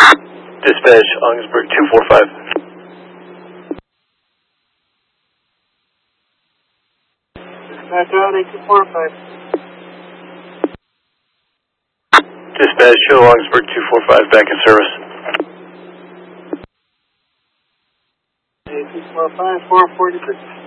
Dispatch, Augsburg 245. Dispatch out 8245. Dispatch, show Augsburg 245 back in service. 8245, 446.